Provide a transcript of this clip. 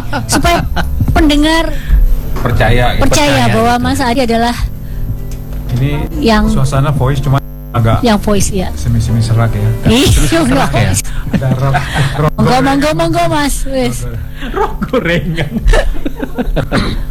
supaya pendengar percaya bahwa gitu. Mas Adi adalah ini yang suasana voice cuma agak yang voice ya. semi serak ya. Serak ya. Ada rock Monggo Mas, wis. rock gorengan.